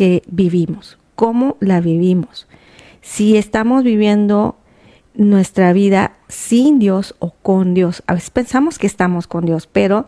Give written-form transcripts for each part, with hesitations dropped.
que vivimos, cómo la vivimos. Si estamos viviendo nuestra vida sin Dios o con Dios. A veces pensamos que estamos con Dios, pero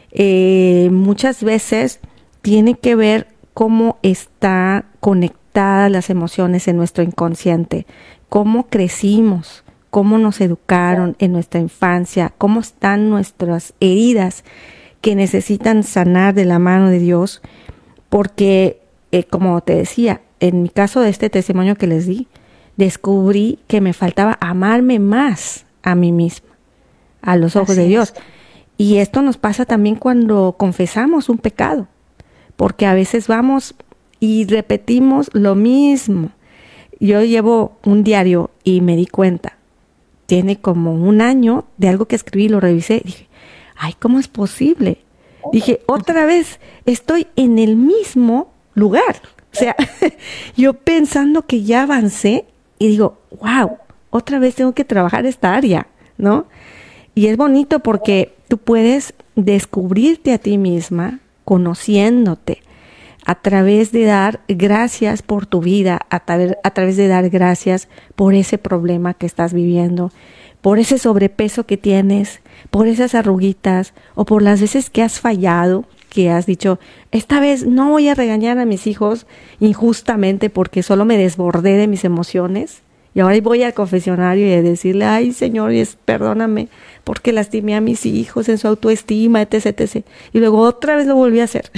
muchas veces tiene que ver cómo está conectadas las emociones en nuestro inconsciente, cómo crecimos, cómo nos educaron en nuestra infancia, cómo están nuestras heridas que necesitan sanar de la mano de Dios, porque como te decía, en mi caso de este testimonio que les di, descubrí que me faltaba amarme más a mí misma, a los ojos de Dios. Y esto nos pasa también cuando confesamos un pecado, porque a veces vamos y repetimos lo mismo. Yo llevo un diario y me di cuenta, tiene como un año de algo que escribí, lo revisé, dije, ay, ¿cómo es posible? Dije, otra vez estoy en el mismo lugar. O sea, yo pensando que ya avancé y digo, wow, otra vez tengo que trabajar esta área, ¿no? Y es bonito porque tú puedes descubrirte a ti misma conociéndote a través de dar gracias por tu vida, a través de dar gracias por ese problema que estás viviendo, por ese sobrepeso que tienes, por esas arruguitas o por las veces que has fallado, que has dicho, esta vez no voy a regañar a mis hijos injustamente porque solo me desbordé de mis emociones. Y ahora voy al confesionario y a decirle, ay, Señor, perdóname porque lastimé a mis hijos en su autoestima, etc., etc. Y luego otra vez lo volví a hacer.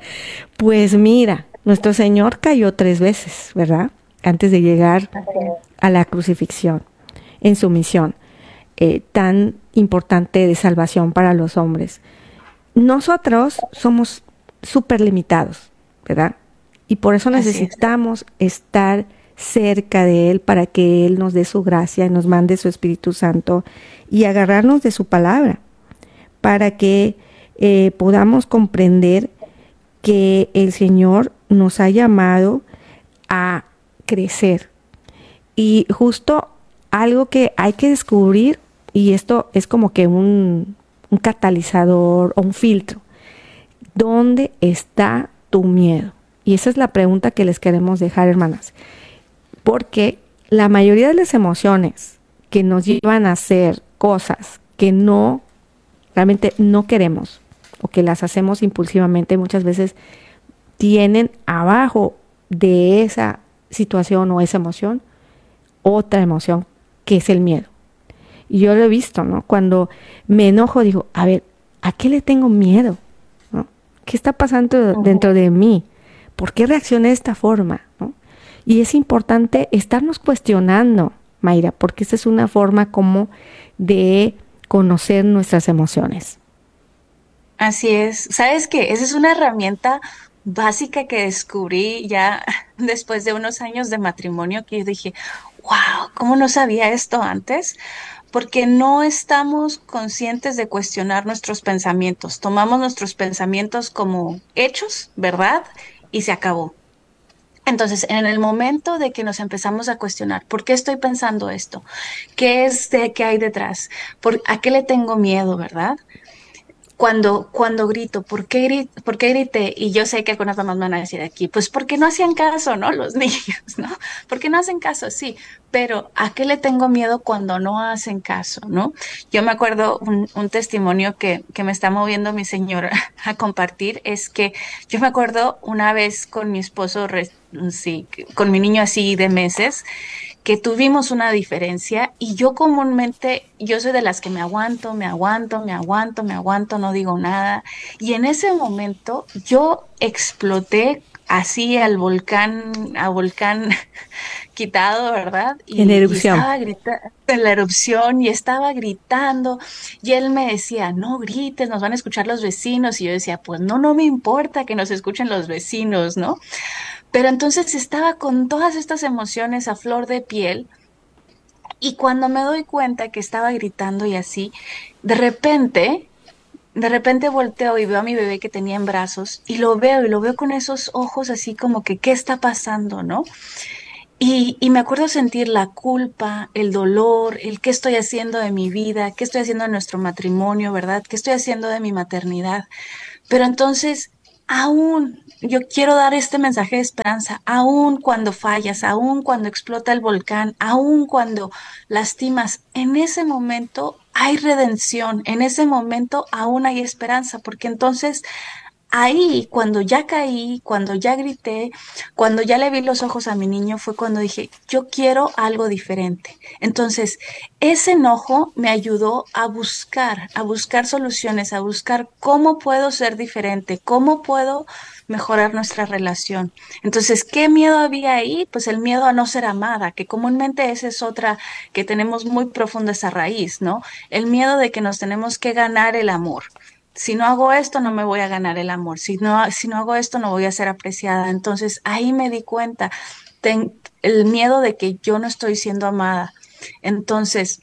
Pues mira, nuestro Señor cayó 3 veces, ¿verdad? Antes de llegar a la crucifixión, en su misión tan importante de salvación para los hombres. Nosotros somos súper limitados, ¿verdad? Y por eso necesitamos estar cerca de Él para que Él nos dé su gracia y nos mande su Espíritu Santo y agarrarnos de su palabra para que podamos comprender que el Señor nos ha llamado a crecer. Y justo algo que hay que descubrir, y esto es como que un catalizador o un filtro, ¿dónde está tu miedo? Y esa es la pregunta que les queremos dejar, hermanas. Porque la mayoría de las emociones que nos llevan a hacer cosas que realmente no queremos o que las hacemos impulsivamente, muchas veces tienen abajo de esa situación o esa emoción otra emoción que es el miedo. Y yo lo he visto, ¿no? Cuando me enojo digo, a ver, ¿a qué le tengo miedo? ¿No? ¿Qué está pasando dentro de mí? ¿Por qué reaccioné de esta forma? ¿No? Y es importante estarnos cuestionando, Mayra, porque esa es una forma como de conocer nuestras emociones. Así es. ¿Sabes qué? Esa es una herramienta básica que descubrí ya después de unos años de matrimonio que yo dije, wow, ¿cómo no sabía esto antes? Porque no estamos conscientes de cuestionar nuestros pensamientos. Tomamos nuestros pensamientos como hechos, ¿verdad? Y se acabó. Entonces, en el momento de que nos empezamos a cuestionar, ¿por qué estoy pensando esto? ¿Qué hay detrás? ¿A qué le tengo miedo, verdad? Cuando grito, ¿por qué grité? Y yo sé que algunas mamás van a decir aquí, pues porque no hacían caso, ¿no? Los niños, ¿no? Porque no hacen caso, sí, pero ¿a qué le tengo miedo cuando no hacen caso, ¿no? Yo me acuerdo un testimonio que me está moviendo mi señora a compartir, es que yo me acuerdo una vez con mi esposo, sí, con mi niño así de meses, que tuvimos una diferencia y yo comúnmente, yo soy de las que me aguanto, me aguanto, me aguanto, me aguanto, no digo nada. Y en ese momento yo exploté así a volcán quitado, ¿verdad? En Y erupción. estaba gritando en la erupción y estaba gritando y él me decía, no grites, nos van a escuchar los vecinos. Y yo decía, pues no, no me importa que nos escuchen los vecinos, ¿no? Pero entonces estaba con todas estas emociones a flor de piel y cuando me doy cuenta que estaba gritando y así, de repente, de repente volteo y veo a mi bebé que tenía en brazos y lo veo con esos ojos así como que, ¿qué está pasando, no? Y me acuerdo sentir la culpa, el dolor, el qué estoy haciendo de mi vida, qué estoy haciendo de nuestro matrimonio, ¿verdad? ¿Qué estoy haciendo de mi maternidad? Pero entonces aún, yo quiero dar este mensaje de esperanza, aún cuando fallas, aún cuando explota el volcán, aún cuando lastimas, en ese momento hay redención, en ese momento aún hay esperanza, porque entonces ahí, cuando ya caí, cuando ya grité, cuando ya le vi los ojos a mi niño, fue cuando dije, yo quiero algo diferente. Entonces, ese enojo me ayudó a buscar soluciones, a buscar cómo puedo ser diferente, cómo puedo mejorar nuestra relación. Entonces, ¿qué miedo había ahí? Pues el miedo a no ser amada, que comúnmente esa es otra que tenemos muy profunda esa raíz, ¿no? El miedo de que nos tenemos que ganar el amor. Si no hago esto, no me voy a ganar el amor. Si no hago esto, no voy a ser apreciada. Entonces ahí me di cuenta, el miedo de que yo no estoy siendo amada. Entonces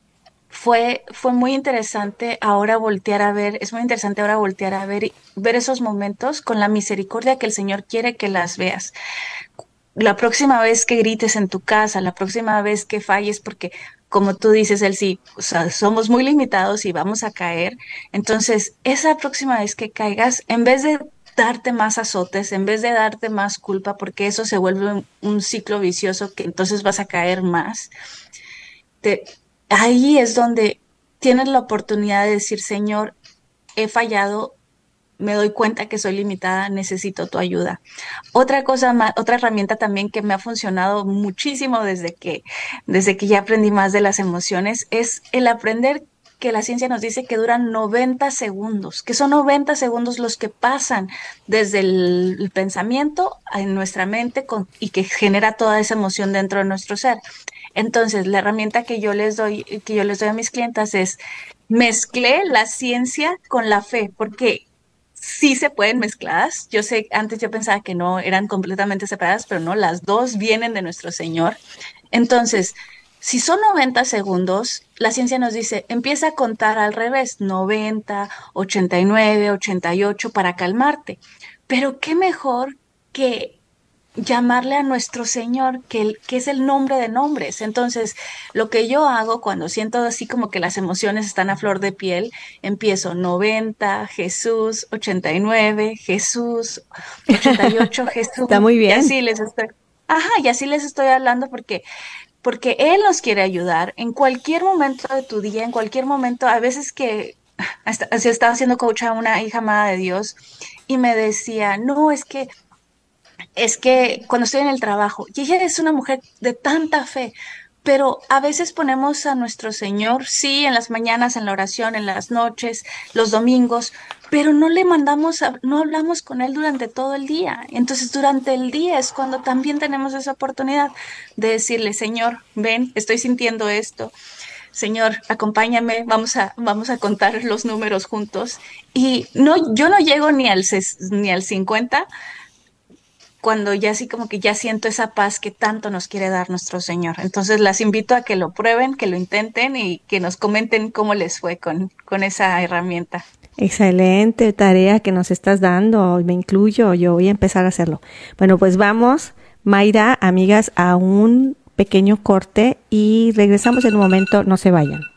fue muy interesante ahora voltear a ver, es muy interesante ahora voltear a ver, ver esos momentos con la misericordia que el Señor quiere que las veas. La próxima vez que grites en tu casa, la próxima vez que falles, porque como tú dices, Elsie, o sea, somos muy limitados y vamos a caer. Entonces, esa próxima vez que caigas, en vez de darte más azotes, en vez de darte más culpa, porque eso se vuelve un ciclo vicioso que entonces vas a caer más, te, ahí es donde tienes la oportunidad de decir, Señor, he fallado, me doy cuenta que soy limitada, necesito tu ayuda. Otra cosa más, otra herramienta también que me ha funcionado muchísimo desde que ya aprendí más de las emociones es el aprender que la ciencia nos dice que duran 90 segundos, que son 90 segundos los que pasan desde el pensamiento en nuestra mente y que genera toda esa emoción dentro de nuestro ser. Entonces, la herramienta que yo les doy a mis clientas es mezclé la ciencia con la fe, porque sí se pueden mezcladas. Yo sé, antes yo pensaba que no eran completamente separadas, pero no, las dos vienen de nuestro Señor. Entonces, si son 90 segundos, la ciencia nos dice, empieza a contar al revés, 90, 89, 88 para calmarte. Pero qué mejor que llamarle a nuestro Señor, que es el nombre de nombres. Entonces, lo que yo hago cuando siento así como que las emociones están a flor de piel, empiezo 90, Jesús, 89, Jesús, 88, Jesús, Está muy y bien. así les estoy, ajá, y así les estoy hablando porque Él nos quiere ayudar en cualquier momento de tu día, en cualquier momento, a veces que hasta, se estaba haciendo coach a una hija amada de Dios y me decía, no, es que cuando estoy en el trabajo, y ella es una mujer de tanta fe, pero a veces ponemos a nuestro Señor, sí, en las mañanas, en la oración, en las noches, los domingos, pero no le mandamos, no hablamos con Él durante todo el día. Entonces, durante el día es cuando también tenemos esa oportunidad de decirle, Señor, ven, estoy sintiendo esto. Señor, acompáñame, vamos a contar los números juntos. Y no, yo no llego ni al 50 cuando ya así como que ya siento esa paz que tanto nos quiere dar nuestro Señor. Entonces las invito a que lo prueben, que lo intenten y que nos comenten cómo les fue con esa herramienta. Excelente tarea que nos estás dando. Me incluyo, yo voy a empezar a hacerlo. Bueno, pues vamos, Mayra, amigas, a un pequeño corte y regresamos en un momento. No se vayan.